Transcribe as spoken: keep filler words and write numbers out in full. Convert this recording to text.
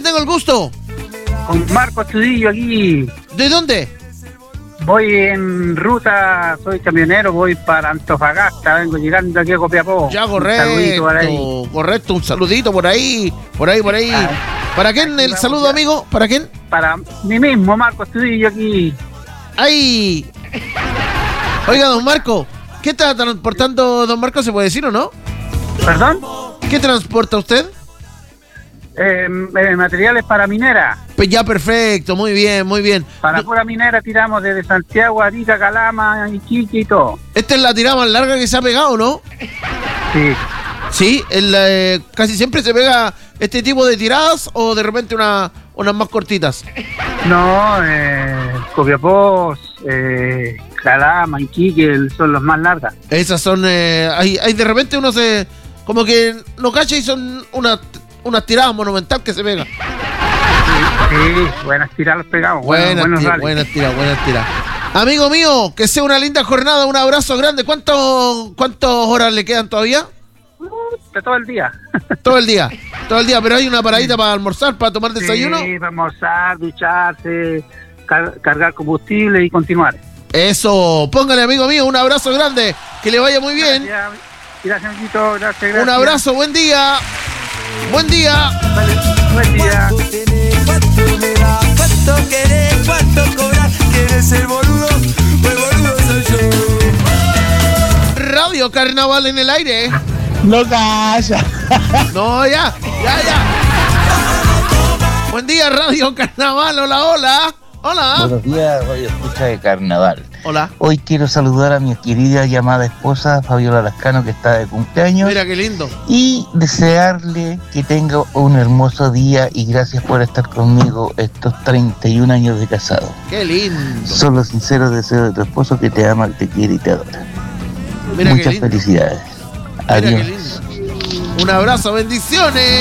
quién tengo el gusto? Con Marco Estudillo aquí. ¿De dónde? Voy en ruta, soy camionero, voy para Antofagasta, vengo llegando aquí a Copiapó. Ya, correcto, correcto, un saludito por ahí, por ahí, por ahí. Ah, ¿para quién el saludo, ya. amigo? ¿Para quién? Para mí mismo, Marco Estudillo aquí. ¡Ay! Oiga, don Marco, ¿qué está transportando don Marco? ¿Se puede decir o no? ¿Perdón? ¿Qué transporta usted? Eh, eh, materiales para minera. Pues ya, perfecto, muy bien, muy bien. Para no, pura minera tiramos desde Santiago, Arica, Calama, Iquique y todo. Esta es la tirada más larga que se ha pegado, ¿no? Sí. Sí, el, eh, casi siempre se pega este tipo de tiradas o de repente una, unas más cortitas. No, eh, Copiapó, eh, Calama, Iquique son las más largas. Esas son, eh, hay, hay de repente uno se, como que no cacha y son unas unas tiradas monumental que se pega. Sí, sí, buenas tiradas los pegamos. Buenas, buenas tiradas, buenas tiradas, buenas tiradas. Amigo mío, que sea una linda jornada, un abrazo grande. ¿Cuánto, ¿Cuántas horas le quedan todavía? De todo el día. Todo el día, todo el día, pero hay una paradita para almorzar, para tomar desayuno. Sí, para almorzar, ducharse, car- cargar combustible y continuar. Eso, póngale, amigo mío, un abrazo grande, que le vaya muy bien. Gracias, gracias, amiguito, gracias, gracias. Un abrazo, buen día. Buen día. Vale, buen día. ¿Cuánto tenés? ¿Cuánto me da? ¿Cuánto querés? ¿Cuánto cobrar? ¿Quieres ser boludo? Pues boludo soy yo. Radio Carnaval en el aire. No calla. No, ya, ya, ya. Buen día, Radio Carnaval. Hola, hola. Hola. Buenos días, Radio Escucha de Carnaval. Hola. Hoy quiero saludar a mi querida y amada esposa, Fabiola Lascano, que está de cumpleaños. Mira qué lindo. Y desearle que tenga un hermoso día y gracias por estar conmigo estos treinta y un años de casado. Qué lindo. Son los sinceros deseos de tu esposo que te ama, que te quiere y te adora. Mira Muchas qué lindo. felicidades. Mira Adiós. qué lindo. Un abrazo, bendiciones.